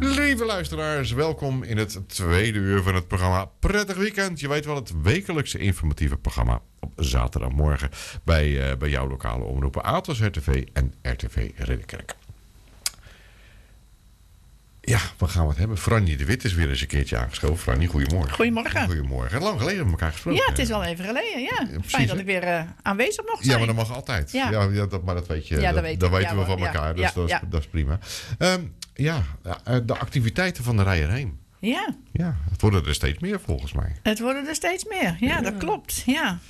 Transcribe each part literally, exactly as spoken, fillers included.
Lieve luisteraars, welkom in het tweede uur van het programma Prettig Weekend. Je weet wel, het wekelijkse informatieve programma op zaterdagmorgen bij, uh, bij jouw lokale omroepen Atos R T V en R T V Ridderkerk. Ja, wat gaan we het hebben? Franny de Wit is weer eens een keertje aangeschoven. Franny, goedemorgen. Goedemorgen. Goedemorgen. Lang geleden hebben we elkaar gesproken. Ja, het is al even geleden. Ja. Ja, precies, Fijn dat hè? ik weer uh, aanwezig mocht zijn. Ja, maar dat mag altijd. Ja. Ja, ja, dat, maar dat weet je. Ja, dat dat, weet dat ik. weten Ja, we van ja, elkaar. Dus ja, dat, is, ja. dat is prima. Um, ja, de activiteiten van de Rijerheem. Ja. Ja, het worden er steeds meer volgens mij. Het worden er steeds meer. Ja, Ja. dat klopt. Ja.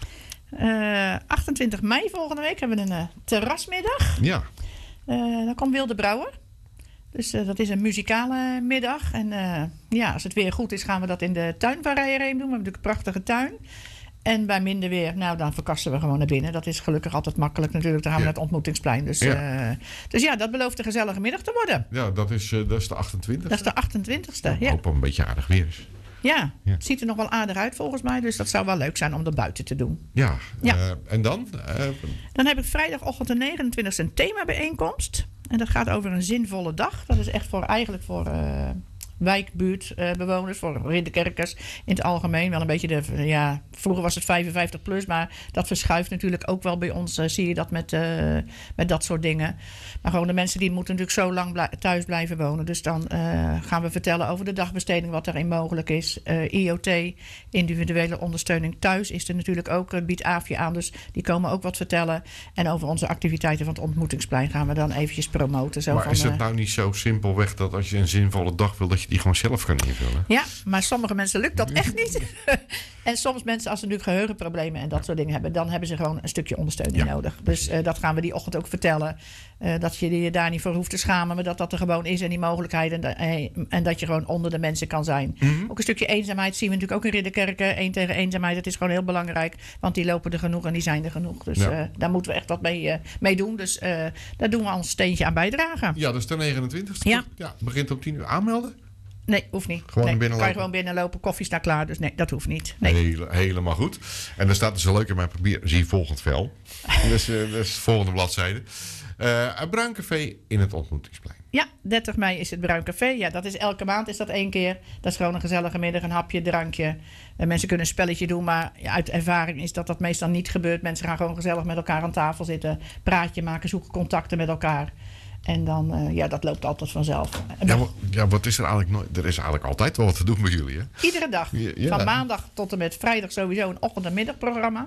Uh, achtentwintig mei volgende week hebben we een uh, terrasmiddag. Ja. Uh, dan komt Wilde Brouwer. Dus uh, dat is een muzikale middag. En uh, ja, als het weer goed is, gaan we dat in de tuin van Rijerheem doen. We hebben natuurlijk een prachtige tuin. En bij minder weer, nou dan verkassen we gewoon naar binnen. Dat is gelukkig altijd makkelijk natuurlijk. Dan gaan we Ja. naar het ontmoettingsplein. Dus Ja. ja. Uh, dus ja, dat belooft een gezellige middag te worden. Ja, dat is, uh, dat is de achtentwintigste. Dat is de achtentwintigste. Ik Ja. hoop dat het een beetje aardig weer is. Ja, Ja. het ziet er nog wel aardig uit volgens mij. Dus dat zou wel leuk zijn om dat buiten te doen. Ja, Ja. Uh, en dan? Uh, Dan heb ik vrijdagochtend de negenentwintigste een themabijeenkomst. En dat gaat over een zinvolle dag. Dat is echt voor eigenlijk voor uh, wijkbuurtbewoners, uh, voor ridderkerkers in het algemeen. Wel een beetje de, ja, vroeger was het vijfenvijftig plus, maar dat verschuift natuurlijk ook wel bij ons. Uh, zie je dat met, uh, met dat soort dingen. Maar gewoon de mensen die moeten natuurlijk zo lang blij, thuis blijven wonen. Dus dan uh, gaan we vertellen over de dagbesteding, wat erin mogelijk is. Uh, I O T, individuele ondersteuning thuis, is er natuurlijk ook. Uh, biedt AFje aan, dus die komen ook wat vertellen. En over onze activiteiten van het ontmoetingsplein gaan we dan eventjes promoten. Zo maar van, is het uh, nou niet zo simpelweg dat als je een zinvolle dag wil, dat je die gewoon zelf kan invullen? Ja, maar sommige mensen lukt dat echt niet. En soms mensen, als ze natuurlijk geheugenproblemen en dat soort dingen hebben, dan hebben ze gewoon een stukje ondersteuning Ja. nodig. Dus uh, dat gaan we die ochtend ook vertellen. Uh, dat je je daar niet voor hoeft te schamen, maar dat dat er gewoon is en die mogelijkheid. En, uh, en dat je gewoon onder de mensen kan zijn. Mm-hmm. Ook een stukje eenzaamheid zien we natuurlijk ook in Ridderkerken. Eén tegen eenzaamheid, dat is gewoon heel belangrijk. Want die lopen er genoeg en die zijn er genoeg. Dus Ja. uh, daar moeten we echt wat mee, uh, mee doen. Dus uh, daar doen we ons steentje aan bijdragen. Ja, dat is de negenentwintigste. Ja. Ja, begint om tien uur. Aanmelden? Nee, hoeft niet. Gewoon nee, binnenlopen? kan je gewoon binnenlopen, koffie staat klaar. Dus nee, dat hoeft niet. Nee. Hele, helemaal goed. En dan staat dus leuk in mijn papier. Zie volgend vel. dus uh, dat is de volgende bladzijde. Uh, een bruin café in het ontmoetingsplein. Ja, dertig mei is het Bruin Café. Ja, dat is elke maand is dat één keer. Dat is gewoon een gezellige middag, een hapje, drankje. Uh, mensen kunnen een spelletje doen, maar ja, uit ervaring is dat dat meestal niet gebeurt. Mensen gaan gewoon gezellig met elkaar aan tafel zitten, praatje maken, zoeken contacten met elkaar. En dan, uh, ja, dat loopt altijd vanzelf. En Ja, dan- maar, ja, wat is er eigenlijk nooit? Er is eigenlijk altijd wel wat te doen bij jullie, hè? Iedere dag. Ja, ja. Van maandag tot en met vrijdag sowieso een ochtend- en middagprogramma.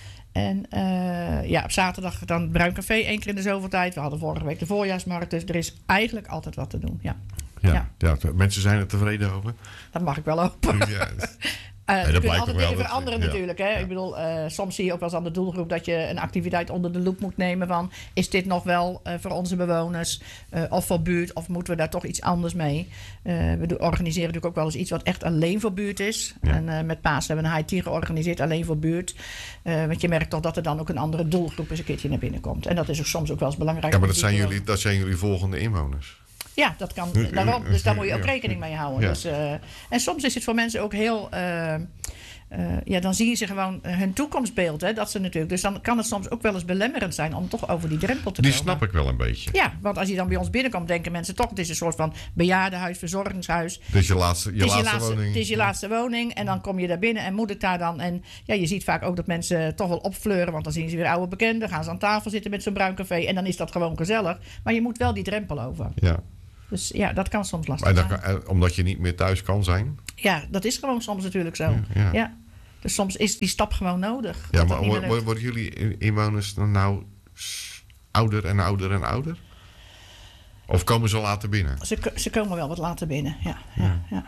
En uh, ja, op zaterdag dan het Bruin Café één keer in de zoveel tijd. We hadden vorige week de voorjaarsmarkt. Dus er is eigenlijk altijd wat te doen. Ja, Ja, Ja. ja. mensen zijn er tevreden over. dat mag ik wel hopen. Ja, Uh, dat er kunnen blijkt altijd ook wel dingen dat- veranderen ja. natuurlijk. Hè? Ja. Ik bedoel, uh, soms zie je ook wel eens aan de doelgroep dat je een activiteit onder de loep moet nemen van, is dit nog wel uh, voor onze bewoners uh, of voor buurt, of moeten we daar toch iets anders mee? Uh, we do- organiseren natuurlijk ook wel eens iets wat echt alleen voor buurt is. Ja. En uh, met Paas hebben we een high tea georganiseerd alleen voor buurt. Uh, want je merkt toch dat er dan ook een andere doelgroep eens een keertje naar binnen komt. En dat is ook soms ook wel eens belangrijk. ja maar om dat zijn, te doen. jullie, dat zijn jullie volgende inwoners. Ja, dat kan daarom. Dus daar moet je ook Ja. rekening mee houden. Ja. Dus, uh, en soms is het voor mensen ook heel. Uh, uh, ja, dan zien ze gewoon uh, hun toekomstbeeld. Hè, dat ze natuurlijk. Dus dan kan het soms ook wel eens belemmerend zijn om toch over die drempel te Die komen. snap ik wel een beetje. Ja, want als je dan bij ons binnenkomt, denken mensen toch: het is een soort van bejaardenhuis, verzorgingshuis. Dus je laatste, je Het is, je laatste, laatste, woning. het is je laatste woning en dan kom je daar binnen en moet ik daar dan... En ja, je ziet vaak ook dat mensen toch wel opfleuren, want dan zien ze weer oude bekenden, gaan ze aan tafel zitten met zo'n bruin café en dan is dat gewoon gezellig. Maar je moet wel die drempel over. Ja. Dus ja, dat kan soms lastig Maar dan zijn. kan, eh, omdat je niet meer thuis kan zijn. Ja, dat is gewoon soms natuurlijk zo. Ja, Ja, ja. Dus soms is die stap gewoon nodig. Ja, dat maar dat niet meer worden, lukt. worden jullie inwoners dan nou s- ouder en ouder en ouder? Of komen ze later binnen? Ze, ko- ze komen wel wat later binnen, ja. ja, ja.